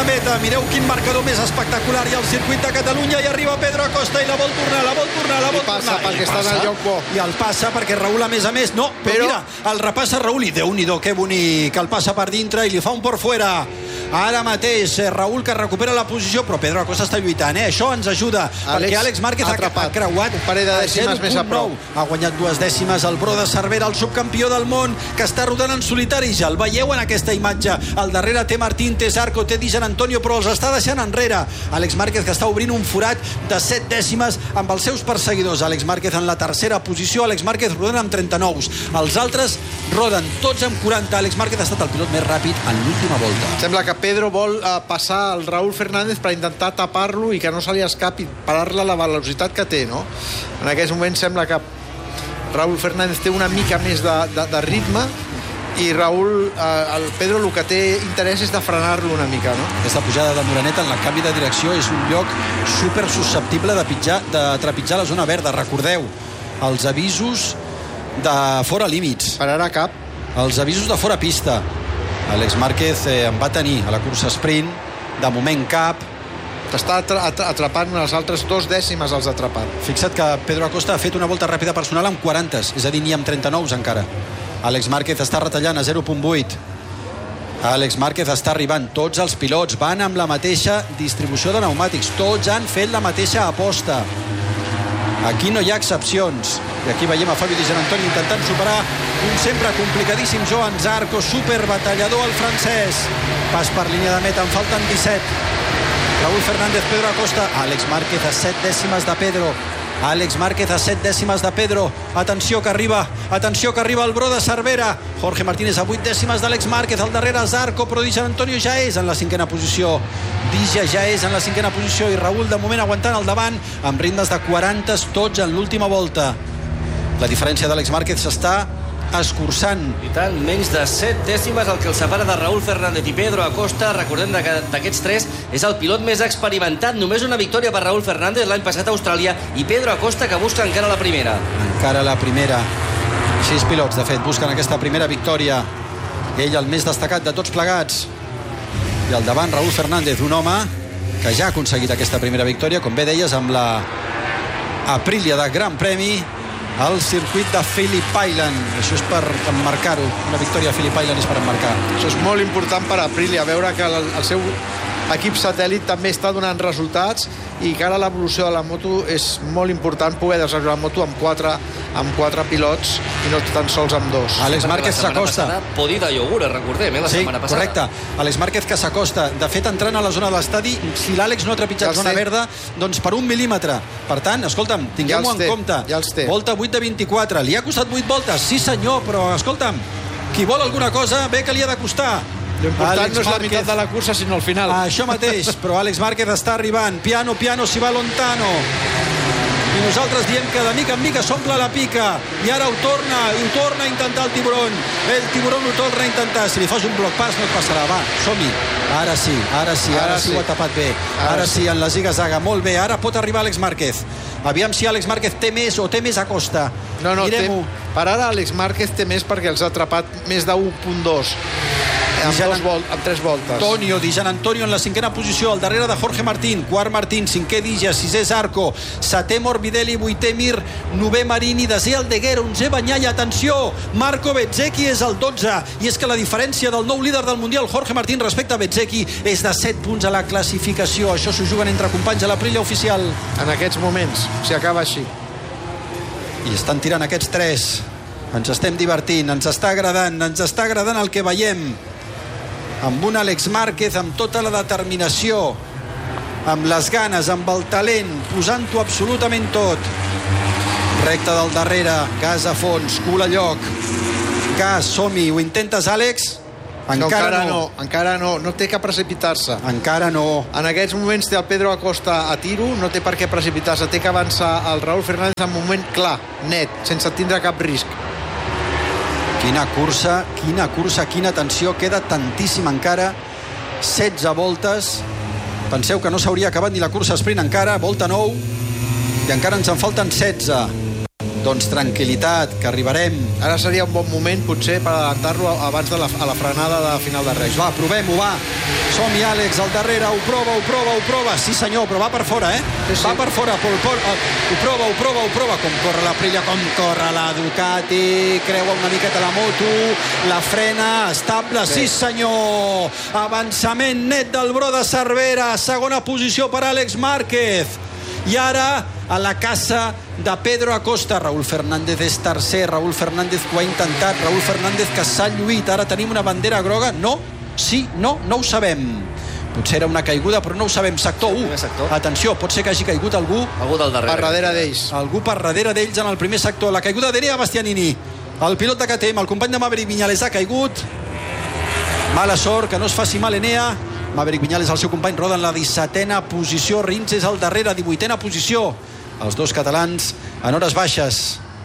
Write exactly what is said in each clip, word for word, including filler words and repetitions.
de meta. Mireu quin marcador més espectacular. I el circuit de Catalunya i arriba Pedro Acosta i la vol tornar, la vol tornar, la vol I passa tornar. perquè està en el lloc bo. I el passa perquè Raül, a més a més, no, però, però... mira, el repassa Raül i Déu-n'hi-do, que bonic, el passa per dintre i li fa un por fuera. Ara mateix Raül, que recupera la posició, però Pedro Acosta està lluitant, eh? Això ens ajuda, Àlex, perquè Àlex Márquez ha, ha creuat un parell de dècimes més a prop. Ha guanyat dues dècimes el Bro de Cervera, el subcampió del món, que està rodant en solitari. Ja el veieu en aquesta imatge. Al darrere té Martín, té Zarco, té Di Gianantonio, però els està deixant enrere. Àlex Márquez, que està obrint un forat de set dècimes amb els seus perseguidors. Àlex Márquez en la tercera posició, Àlex Márquez rodant amb trenta-nou. Els altres roden tots amb quaranta. Àlex Márquez ha estat el pilot més ràpid en l'última volta. Sembla que Pedro vol uh, passar el Raúl Fernández per intentar tapar-lo i que no se li escapi, parar-la la velocitat que té, no? En aquests moments sembla que Raúl Fernández té una mica més de, de, de ritme i Raúl, eh, el Pedro el que té interès és de frenar-lo una mica, no? Aquesta pujada de Moreneta en el canvi de direcció és un lloc super susceptible de, pitjar, de trepitjar la zona verda. Recordeu, els avisos de fora límits. Pararà cap. Els avisos de fora pista. Àlex Márquez eh, en va tenir a la cursa sprint, de moment cap. T'està atrapant els altres dos dècimes els atrapat. Fixa't que Pedro Acosta ha fet una volta ràpida personal amb quaranta, és a dir, ni amb trenta-nou encara. Àlex Márquez està retallant a zero coma vuit. Àlex Márquez està arribant. Tots els pilots van amb la mateixa distribució de pneumàtics. Tots han fet la mateixa aposta. Aquí no hi ha excepcions. I aquí veiem a Fabio Di Gianantonio intentant superar un sempre complicadíssim Joan Zarco, superbatallador el francès. Pas per línia de meta, en falten disset. Raúl Fernández, Pedro Acosta. Àlex Márquez a set dècimes de Pedro. Àlex Márquez a set dècimes de Pedro. Atenció que arriba, atenció que arriba el Bro de Cervera. Jorge Martínez a vuit dècimes d'Àlex Márquez. Al darrere Zarco, però Di Gianantonio ja és en la cinquena posició. Dija ja és en la cinquena posició i Raúl de moment aguantant al davant amb ritmes de quaranta tots en l'última volta. La diferència d'Àlex Márquez s'està escurçant. I tant, menys de set dècimes el que el separa de Raúl Fernández i Pedro Acosta. Recordem que d'aquests tres és el pilot més experimentat. Només una victòria per Raúl Fernández l'any passat a Austràlia i Pedro Acosta, que busca encara la primera. Encara la primera. Sis pilots, de fet, busquen aquesta primera victòria. Ell el més destacat de tots plegats. I al davant Raúl Fernández, un home que ja ha aconseguit aquesta primera victòria, com bé deies, amb la Aprilia de Gran Premi al circuit de Phillip Island. Això és per emmarcar-ho. Una victòria a Phillip Island és per emmarcar. Això és molt important per Aprilia, veure que el, el seu equip satèl·lit també està donant resultats i que ara l'evolució de la moto és molt important poder desenvolupar la moto amb quatre, amb quatre pilots i no tan sols amb dos. Àlex Márquez s'acosta. Podi de iogurt, recordem, eh, la sí, setmana passada. Correcte. Àlex Márquez que s'acosta. De fet, entrant a la zona de l'estadi, si l'Àlex no ha trepitjat ja zona té. verda, doncs per un mil·límetre. Per tant, escolta'm, tinguem-ho ja en té. compte. Ja els té. Volta vuit de vint-i-quatre. Li ha costat vuit voltes? Sí, senyor, però escolta'm, qui vol alguna cosa, bé que li ha de costar. L'important no és la meitat de la cursa, sinó el final. Això mateix, però Àlex Márquez està arribant. Piano, piano, si va lontano. I nosaltres diem que de mica en mica s'omple la pica. I ara ho torna, i ho torna a intentar el tiburon. El tiburon ho torna a intentar. Si li fas un bloc pas no et passarà. Va, som-hi. Ara sí, ara sí, ara, ara sí, sí ho ha tapat bé. Ara, ara sí, en la ziga-zaga. Molt bé, ara pot arribar Àlex Márquez. Aviam si Àlex Márquez té més o té més a costa. No, no, té, per ara Àlex Márquez té més perquè els ha atrapat més de un coma dos. Amb, dos vol, amb tres voltes. Antonio, Di Gianantonio en la cinquena posició, al darrere de Jorge Martín, quart Martín, cinquè Dija, sisè Zarco, setè Morbidelli, vuitè Mir, novè Marini, desè Aldeguer, onzè Bagnaia. Atenció, Marco Bezzecchi és el dotze, i és que la diferència del nou líder del Mundial, Jorge Martín, respecte a Bezzecchi és de set punts a la classificació. Això s'ho juguen entre companys a l'Aprilia oficial. En aquests moments, si acaba així. I estan tirant aquests tres. Ens estem divertint, ens està agradant, ens està agradant el que veiem. Amb un Àlex Márquez amb tota la determinació, amb les ganes, amb el talent, posant-ho absolutament tot. Recte del darrere, gas a fons, cul a lloc, gas, som-hi. Ho intentes, Àlex? Encara, no, encara no. no. Encara no. No té que precipitar-se. Encara no. En aquests moments té el Pedro Acosta a tiro, no té per què precipitar-se. Té que avançar el Raúl Fernández en un moment clar, net, sense tindre cap risc. Quina cursa, quina cursa, quina tensió. Queda tantíssim encara. setze voltes. Penseu que no s'hauria acabat ni la cursa sprint encara. Volta nou. I encara ens en falten setze. Doncs tranquil·litat, que arribarem. Ara seria un bon moment, potser, per adelantar-lo abans de la, a la frenada de final de Reis. Va, provem-ho, va. Som-hi, Àlex, al darrere, ho prova, ho prova, ho prova. Sí, senyor, però va per fora, eh? Sí, sí. Va per fora, Pol Pol. Ho prova, ho prova, ho prova. Com corre la Aprilia, com corre la Ducati. Creua una miqueta la moto, la frena, estable. Bé. Sí, senyor. Avançament net del Bro de Cervera. Segona posició per Àlex Márquez. I ara a la casa de Pedro Acosta. Raúl Fernández és tercer, Raúl Fernández que ho ha intentat, Raúl Fernández que s'ha lluït. Ara tenim una bandera groga. No, sí, no, no ho sabem. Potser era una caiguda, però no ho sabem. Sector u. Sector. Atenció, pot ser que hagi caigut algú. Algú del darrere. Per darrere d'ells. Algú per darrere d'ells en el primer sector. La caiguda d'Enea Bastianini. El pilot de K T M, el company de Maverick Viñales, ha caigut. Mala sort, que no es faci mal Enea. Maverick Viñales, el seu company, roda en la dissetena posició. Rins és al darrere, divuitena posició. Els dos catalans en hores baixes.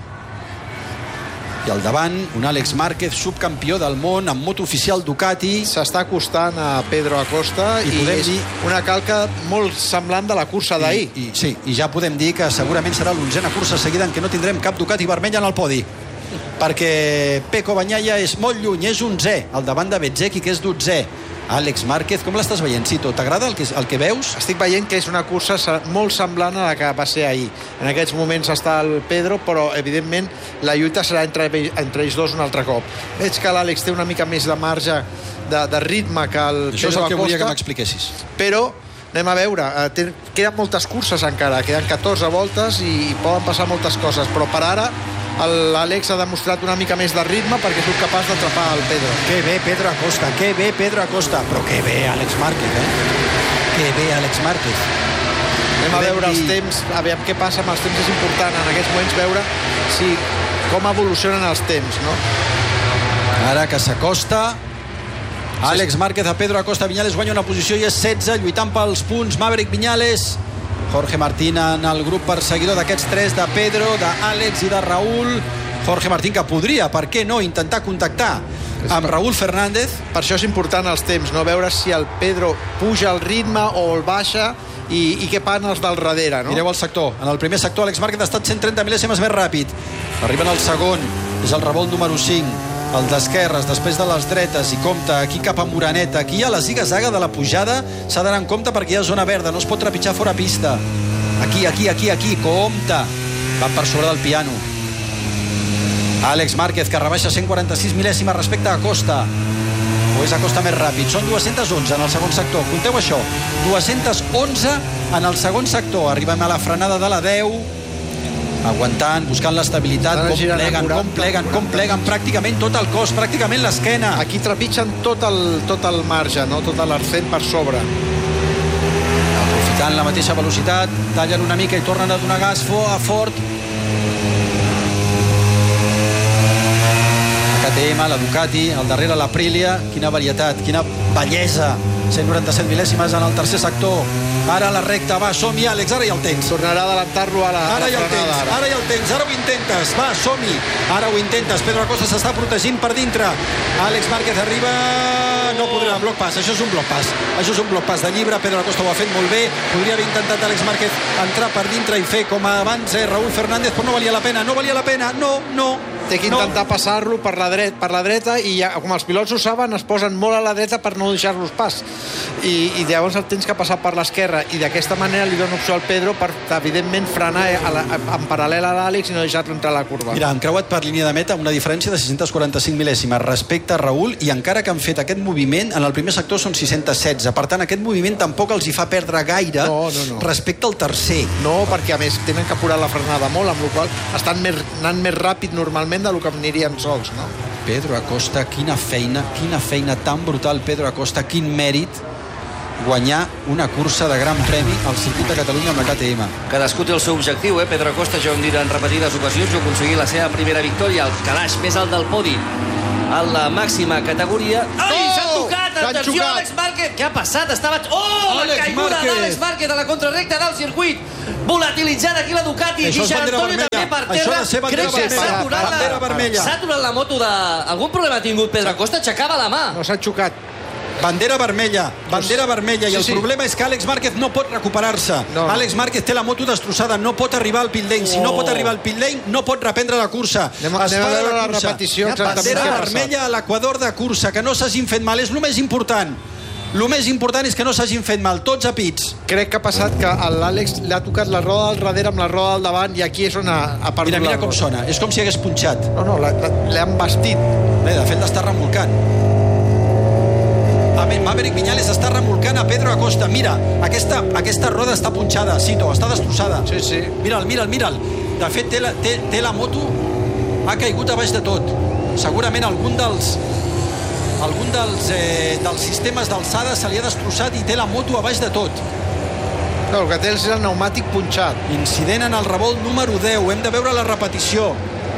I al davant, un Àlex Márquez, subcampió del món amb moto oficial Ducati. S'està acostant a Pedro Acosta i, I podem és dir... una calca molt semblant de la cursa d'ahir. I, i, sí, i ja podem dir que segurament serà l'onzena cursa seguida en què no tindrem cap Ducati vermell en el podi. Perquè Pecco Bagnaia és molt lluny, és onzè, al davant de Bezzecchi, que és dotzè. Àlex Márquez, com l'estàs veient, Cito? T'agrada el que, el que veus? Estic veient que és una cursa molt semblant a la que va ser ahir. En aquests moments està el Pedro, però evidentment la lluita serà entre, entre ells dos un altre cop. Veig que l'Àlex té una mica més de marge de, de ritme que el Això Pedro Acosta. és el que volia que m'expliquessis. Però anem a veure, eh, queden moltes curses encara, queden catorze voltes i, i poden passar moltes coses, però per ara l'Àlex ha demostrat una mica més de ritme perquè és capaç d'atrapar el Pedro. Que bé Pedro Acosta, que bé Pedro Acosta, però que bé Àlex Márquez, eh? Que bé Àlex Márquez. Anem a veure els temps, aviam què passa amb els temps, és important en aquests moments veure si, com evolucionen els temps, no? Ara que s'acosta Àlex Márquez a Pedro Acosta. Viñales guanya una posició i és setze, lluitant pels punts Maverick Viñales, Jorge Martín en el grup perseguidor d'aquests tres, de Pedro, d'Àlex i de Raúl. Jorge Martín, que podria, per què no, intentar contactar amb Raúl Fernández. Per això és important els temps, no? Veure si el Pedro puja el ritme o el baixa i, i què fan els del darrere, no? Mireu el sector. En el primer sector Àlex Márquez ha estat cent trenta mil·lèsimes més ràpid. Arriben al segon, és el revolt número cinc. El d'esquerres, després de les dretes, i compte, aquí cap a Moraneta. Aquí a la ziga-zaga de la pujada s'ha d'anar en compte perquè hi ha zona verda, no es pot trepitjar fora pista. Aquí, aquí, aquí, aquí, compte. Van per sobre del piano. Àlex Márquez, que rebaixa cent quaranta-sis mil·lèsimes respecte a Acosta. O és Acosta més ràpid? Són dues-centes onze en el segon sector. Compteu això. dues-centes onze en el segon sector. Arribem a la frenada de la deu. Aguantant, buscant l'estabilitat, com pleguen, com pleguen, com pleguen, pràcticament tot el cos, pràcticament l'esquena. Aquí trepitgen tot el, tot el marge, no? Tot l'arcent per sobre. Aprofitant la mateixa velocitat, tallen una mica i tornen a donar gas a fort. La K T M, la Ducati, al darrere l'Aprilia. Quina varietat, quina bellesa. cent noranta-set mil·lèsimes en el tercer sector. Ara la recta, va, som-hi, Àlex, ara hi el tens. Tornarà a adelantar-lo a la, ara a la hi el frenada. tens, ara hi el tens, ara ho intentes, va, som-hi. Ara ho intentes, Pedro Acosta s'està protegint per dintre. Àlex Márquez arriba, no podrà, bloc pas, això és un bloc pas. Això és un bloc pas de llibre, Pedro Acosta ho ha fet molt bé. Podria haver intentat Àlex Márquez entrar per dintre i fer com abans eh, Raúl Fernández, però no valia la pena, no valia la pena, no, no. Té que intentar no. passar-lo per, la dret, per la dreta i ja, com els pilots ho saben, es posen molt a la dreta per no deixar-los pas. I, i llavors el tens que passar per l'esquerra i d'aquesta manera li dona opció al Pedro per, evidentment, frenar a la, a, en paral·lel a l'Àlex i no deixar-lo entrar a la curva. Mira, han creuat per línia de meta una diferència de sis-cents quaranta-cinc mil·lèsimes respecte a Raúl, i encara que han fet aquest moviment, en el primer sector són sis-cents setze. Per tant, aquest moviment tampoc els hi fa perdre gaire no, no, no. respecte al tercer. No, perquè a més tenen que apurar la frenada molt, amb la qual cosa estan més, anant més ràpid normalment del que anirien sols, no? Pedro Acosta, quina feina, quina feina tan brutal, Pedro Acosta, quin mèrit guanyar una cursa de Gran Premi al circuit de Catalunya amb la K T M. Cadascú té el seu objectiu, eh? Pedro Acosta, ja ho hem dit en repetides ocasions, ha aconseguit la seva primera victòria, el calaix més alt del podi, a la màxima categoria. Ai, oh! s'ha tocat! Atenció, Àlex Márquez! Què ha passat? Estava... Oh, la caiguda d'Àlex Márquez a la contrarrecta del circuit. Volatilitzant aquí la Ducati. Això és bandera Antonio vermella. També per terra. Això ha de ser bandera Crec que vermella. s'ha aturat, Bandera la... vermella. s'ha aturat la moto de... Algun problema ha tingut Pedro Acosta? Aixecava la mà. No s'ha xocat. Bandera vermella, bandera vermella, i sí, el sí. problema és que Àlex Márquez no pot recuperar-se. No, no. Àlex Márquez té la moto destrossada, no pot arribar al pit lane. Si no Oh. pot arribar al pit lane, no pot reprendre la cursa. Anem a- Es anem a para veure la la cursa. repetició exactament Bandera què ha passat. vermella a l'equador de cursa, que no s'hagin fet mal, és el més important. El més important és que no s'hagin fet mal, tots a pits. Crec que ha passat que a l'Àlex li ha tocat la roda del darrere amb la roda del davant i aquí és on ha, ha perdut Mira, mira la com roda. sona, és com si hagués punxat. No, no, la- la- l'han vestit. Bé, de fet l'està remolcant. A veure, Maverick Viñales està remolcant a Pedro Acosta. Mira, aquesta, aquesta roda està punxada, Cito, està destrossada. Sí, sí. Mira'l, mira'l, mira'l. De fet, té la, té, té la moto, ha caigut a baix de tot. Segurament algun dels algun dels, eh, dels sistemes d'alçada se li ha destrossat i té la moto a baix de tot. No, el que té és el pneumàtic punxat. Incident en el revolt número deu. Hem de veure la repetició.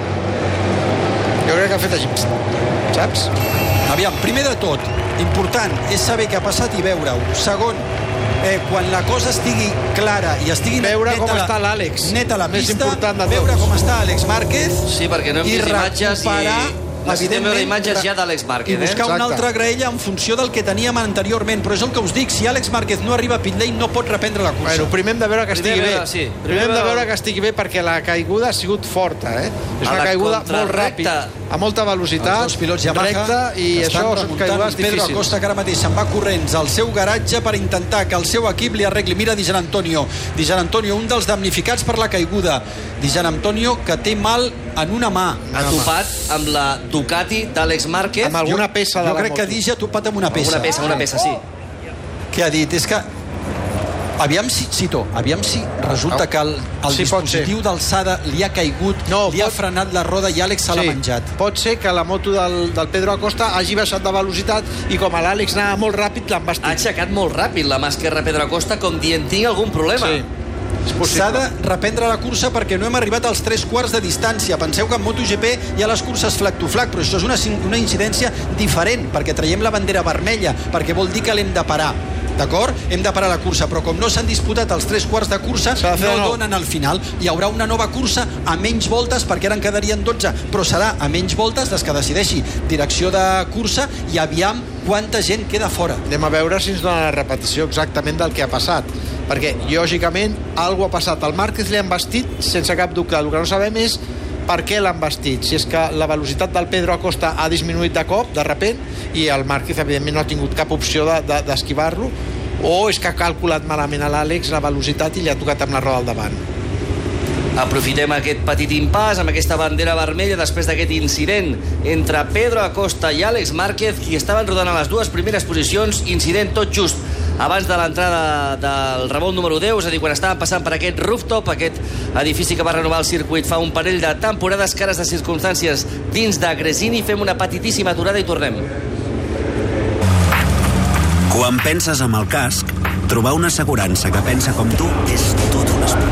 Jo crec que ha fet així. Saps? Aviam, primer de tot, important és saber què ha passat i veure-ho. Segon, eh, quan la cosa estigui clara i estigui Veure neta com la- està l'Àlex. neta la Més pista, important de veure tots. com està Àlex Márquez Sí, perquè no hem i vist imatges i recuperar, necessitem veure evidentment, imatges ja d'Àlex i Márquez, eh? buscar una Exacte. altra graella en funció del que teníem anteriorment. Però és el que us dic, si Àlex Márquez no arriba a pit lane no pot reprendre la cursa. Bueno, primer hem de veure que Primer estigui bé. veure, sí. Primer, Primer hem de veure- veure que estigui bé perquè la caiguda ha sigut forta, eh? És A una la caiguda molt contrarrecta. ràpida, a molta velocitat, Els dos pilots Yamaha recta, i estan això són remuntant. caigudes Pedro difícils. Acosta, que ara mateix se'n va corrents al seu garatge per intentar que el seu equip li arregli. Mira Di Gian Antonio, Di Gian Antonio, un dels damnificats per la caiguda. Di Gian Antonio, que té mal en una mà. Ha topat amb la Ducati d'Àlex Márquez. Amb alguna peça de Jo la crec moto. que Digi ha topat amb una peça. Una peça, una peça, sí. Què ha dit? És que aviam si, Cito, aviam si resulta que el, el Sí, pot dispositiu d'alçada li ha caigut, No, li ha pot- frenat la roda i Àlex se l'ha menjat. Pot ser que la moto del, del Pedro Acosta hagi baixat de velocitat i com a l'Àlex anava molt ràpid l'han Ha vestit. aixecat molt ràpid la mà esquerra Pedro Acosta, com dient, tinc algun problema. Sí. És possible. S'ha de reprendre la cursa perquè no hem arribat als tres quarts de distància. Penseu que en MotoGP hi ha les curses flag to flag, però això és una, una incidència diferent, perquè traiem la bandera vermella, perquè vol dir que l'hem de parar. D'acord? Hem de parar la cursa, però com no s'han disputat els tres quarts de cursa, S'ha de fer no de nou. donen al final. Hi haurà una nova cursa a menys voltes, perquè ara en quedarien dotze, però serà a menys voltes des que decideixi direcció de cursa i aviam quanta gent queda fora. Anem a veure si ens dona la repetició exactament del que ha passat. Perquè, lògicament, alguna ha passat. El Márquez li han vestit sense cap dubte. El que no sabem és per què l'han vestit. Si és que la velocitat del Pedro Acosta ha disminuït de cop, de repent, i el Márquez, evidentment, no ha tingut cap opció d'esquivar-lo, de, de o és que ha calculat malament a l'Àlex la velocitat i li ha tocat amb la roda al davant. Aprofitem aquest petit impàs amb aquesta bandera vermella després d'aquest incident entre Pedro Acosta i Àlex Márquez, qui estaven rodant a les dues primeres posicions, incident tot just abans de l'entrada del revolt número deu, és a dir, quan estaven passant per aquest rooftop, aquest edifici que va renovar el circuit fa un parell de temporades, cares de circumstàncies dins de Gresini. Fem una petitíssima aturada i tornem. Quan penses amb el casc, trobar una assegurança que pensa com tu és tot un esport.